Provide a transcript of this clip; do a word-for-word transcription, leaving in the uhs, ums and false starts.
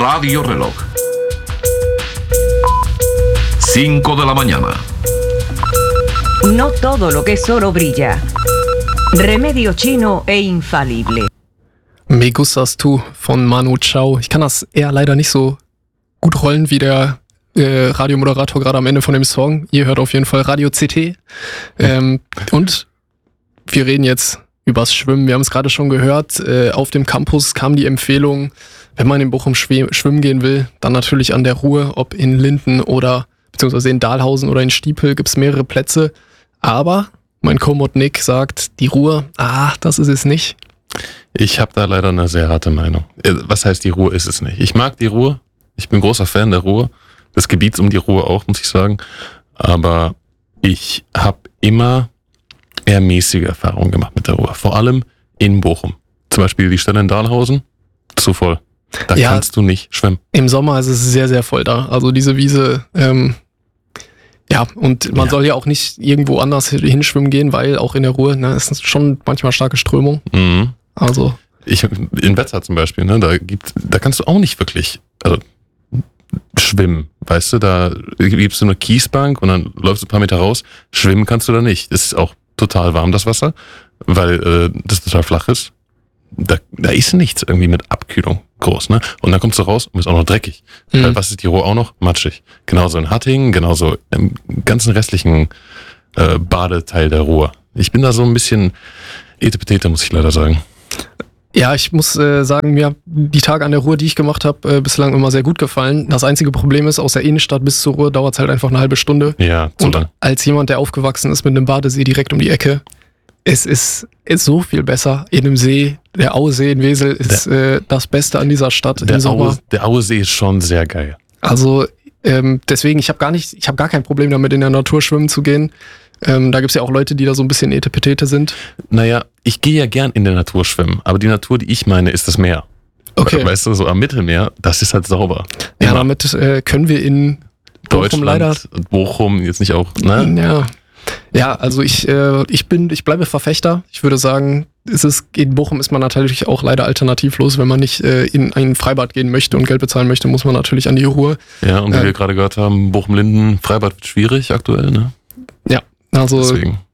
Radio Reloj. cinco de la mañana. No todo lo que es oro brilla. Remedio chino e infalible. Me gustas tu von Manu Chao. Ich kann das eher leider nicht so gut rollen wie der äh, Radiomoderator gerade am Ende von dem Song. Ihr hört auf jeden Fall Radio C T. Ähm, und wir reden jetzt übers Schwimmen. Wir haben es gerade schon gehört. Äh, auf dem Campus kam die Empfehlung, wenn man in Bochum schw- schwimmen gehen will, dann natürlich an der Ruhr, ob in Linden oder beziehungsweise in Dahlhausen oder in Stiepel gibt es mehrere Plätze. Aber mein Co-Mod Nick sagt, die Ruhr, ah, das ist es nicht. Ich habe da leider eine sehr harte Meinung. Was heißt, die Ruhr ist es nicht? Ich mag die Ruhr. Ich bin großer Fan der Ruhr. Des Gebiets um die Ruhr auch, muss ich sagen. Aber ich habe immer eher mäßige Erfahrungen gemacht mit der Ruhr. Vor allem in Bochum. Zum Beispiel die Stelle in Dahlhausen, zu voll. Da ja, kannst du nicht schwimmen. Im Sommer ist es sehr, sehr voll da. Also diese Wiese, ähm, ja, und man ja. soll ja auch nicht irgendwo anders hinschwimmen gehen, weil auch in der Ruhr, ne, es ist schon manchmal starke Strömung. Mhm. Also. Ich, in Wetzlar zum Beispiel, ne, da gibt, da kannst du auch nicht wirklich, also, schwimmen, weißt du, da gibst du eine Kiesbank und dann läufst du ein paar Meter raus. Schwimmen kannst du da nicht. Es ist auch total warm, das Wasser, weil äh, das total flach ist. Da, da ist nichts irgendwie mit Abkühlung groß, ne? Und dann kommst du raus und bist auch noch dreckig. Mhm. Weil was ist die Ruhr auch noch? Matschig. Genauso in Hattingen, genauso im ganzen restlichen äh, Badeteil der Ruhr. Ich bin da so ein bisschen etepetete, muss ich leider sagen. Ja, ich muss äh, sagen, mir die Tage an der Ruhr, die ich gemacht habe, äh, bislang immer sehr gut gefallen. Das einzige Problem ist, aus der Innenstadt bis zur Ruhr dauert es halt einfach eine halbe Stunde. Ja, so und lang. Als jemand, der aufgewachsen ist mit einem Badesee direkt um die Ecke, es ist, ist so viel besser in einem See. Der Auesee in Wesel ist der, äh, das Beste an dieser Stadt der im Sommer. Aue, der Auesee ist schon sehr geil. Also ähm, deswegen, ich habe gar nicht, ich habe gar kein Problem damit, in der Natur schwimmen zu gehen. Ähm, da gibt's ja auch Leute, die da so ein bisschen etepetete sind. Naja, ich gehe ja gern in der Natur schwimmen, aber die Natur, die ich meine, ist das Meer. Okay. Weißt du, so am Mittelmeer, das ist halt sauber. Ja, Immer. damit äh, können wir in Bochum leider... Bochum jetzt nicht auch, ne? Ja, ja also ich, äh, ich bin, ich bleibe Verfechter. Ich würde sagen, es ist, in Bochum ist man natürlich auch leider alternativlos. Wenn man nicht äh, in ein Freibad gehen möchte und Geld bezahlen möchte, muss man natürlich an die Ruhr. Ja, und wie äh, wir gerade gehört haben, Bochum-Linden, Freibad wird schwierig aktuell, ne? Ja. Also Deswegen.